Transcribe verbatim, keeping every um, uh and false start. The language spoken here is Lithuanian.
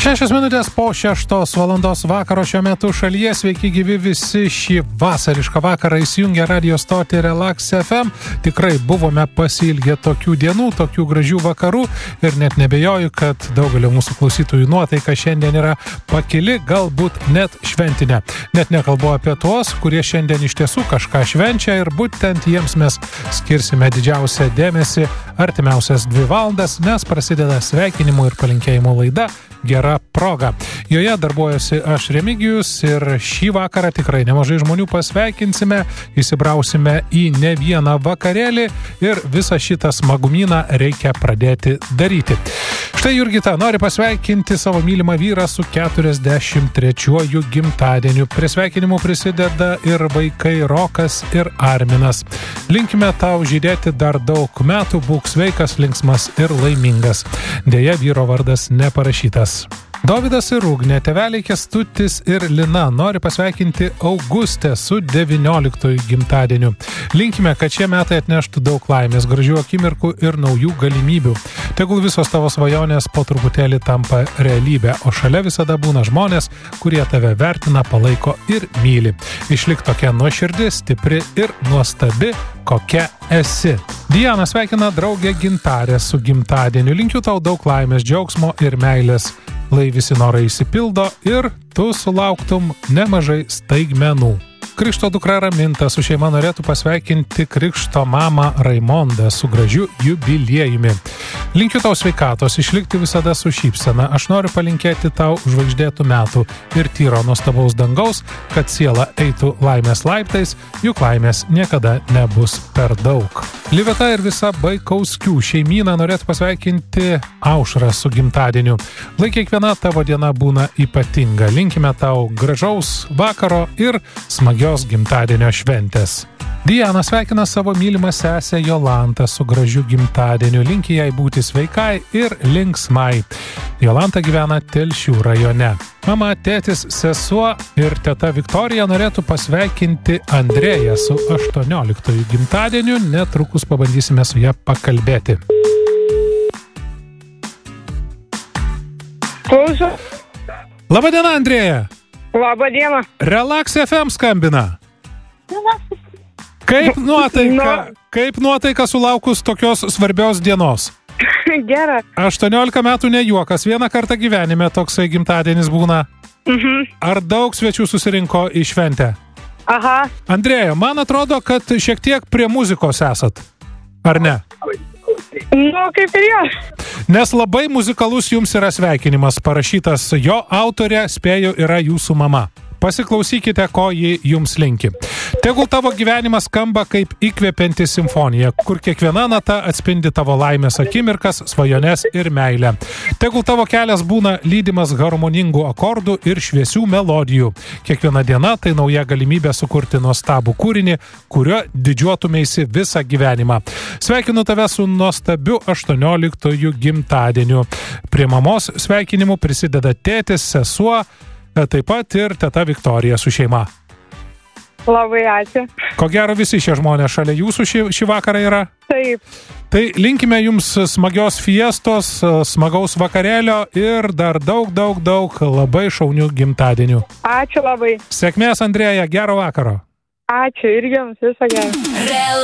Šešios minutės po šeštos valandos vakaro šiuo metu šalyje. Sveiki gyvi visi šį vasarišką vakarą įsijungę radio stotį Relax F M. Tikrai buvome pasiilgę tokių dienų, tokių gražių vakarų ir net nebejoju, kad daugelio mūsų klausytojų nuotaika šiandien yra pakili, galbūt net šventinė. Net nekalbu apie tuos, kurie šiandien iš tiesų kažką švenčia ir būtent jiems mes skirsime didžiausią dėmesį artimiausias dvi valandas, nes prasideda sveikinimų ir palinkėjimų laida Gera proga. Joje darbuojasi aš Remigijus ir šį vakarą tikrai nemažai žmonių pasveikinsime, įsibrausime į ne vieną vakarėlį ir visą šitą smagumyną reikia pradėti daryti. Štai Jurgita nori pasveikinti savo mylimą vyrą su keturiasdešimt trečiuoju gimtadieniu. Prie sveikinimų prisideda ir vaikai Rokas ir Arminas. Linkime tau žydėti dar daug metų, būk sveikas, linksmas ir laimingas. Deja, vyro vardas neparašytas. Dovydas ir Ugnė, tėveliai Kęstutis ir Lina nori pasveikinti Augustę su devynioliktuoju gimtadieniu. Linkime, kad šie metai atneštų daug laimės, gražių akimirkų ir naujų galimybių. Tegul visos tavo svajonės po truputėlį tampa realybė, o šalia visada būna žmonės, kurie tave vertina, palaiko ir myli. Išlik tokia nuoširdi, stipri ir nuostabi, kokia esi. Diana sveikina draugę Gintarę su gimtadieniu. Linkiu tau daug laimės, džiaugsmo ir meilės. Lai visi norai išsipildo ir tu sulauktum nemažai staigmenų. Krikšto dukra Raminta su šeima norėtų pasveikinti krikšto mamą Raimondą su gražiu jubiliejumi. Linkiu tau sveikatos, išlikti visada su šypsena. Aš noriu palinkėti tau žvaigždėtų metų ir tyro nuostabaus dangaus, kad siela eitų laimės laiptais, juk laimės niekada nebus per daug. Liveta ir visa Baikauskių šeimyna norėtų pasveikinti Aušrą su gimtadieniu. Lai kiekviena tavo diena būna ypatinga. Linkime tau gražaus vakaro ir smagios gimtadienio šventės. Diana sveikina savo mylimą sesę Jolantą su gražiu gimtadieniu. Linki jai būti sveikai ir linksmai. Jolanta gyvena Telšių rajone. Mama, tėtis, sesuo ir teta Viktorija norėtų pasveikinti Andrėją su aštuonioliktuoju gimtadieniu. Netrukus pabandysime su ją pakalbėti. Klausiu. Labadiena, Andrėja. Labadiena. Relax F M skambina. Kaip nuotaika, kaip nuotaika sulaukus tokios svarbios dienos? Gera. aštuoniolika metų ne juokas, vieną kartą gyvenime toksai gimtadienis būna. Mhm. Ar daug svečių susirinko į šventę? Aha. Andrėja, man atrodo, kad šiek tiek prie muzikos esat. Ar ne? Nu, kaip ir jo. Nes labai muzikalus jums yra sveikinimas parašytas. Jo autorė, spėju, yra jūsų mama. Pasiklausykite, ko ji jums linki. Tegul tavo gyvenimas skamba kaip įkvepianti simfonija, kur kiekviena nata atspindi tavo laimės akimirkas, svajones ir meilę. Tegul tavo kelias būna lydimas harmoningų akordų ir šviesių melodijų. Kiekviena diena tai nauja galimybė sukurti nuostabų kūrinį, kurio didžiuotumėsi visą gyvenimą. Sveikinu tave su nuostabiu aštuonioliktuoju gimtadieniu. Prie mamos sveikinimų prisideda tėtis, sesuo, taip pat ir teta Viktorija su šeima. Labai ačiū. Ko gero visi šie žmonės šalia jūsų šį, šį vakarą yra? Taip. Tai linkime jums smagios fiestos, smagaus vakarėlio ir dar daug, daug, daug labai šaunių gimtadienių. Ačiū labai. Sėkmės, Andrėja, gero vakaro. Ačiū ir jums, viso gero.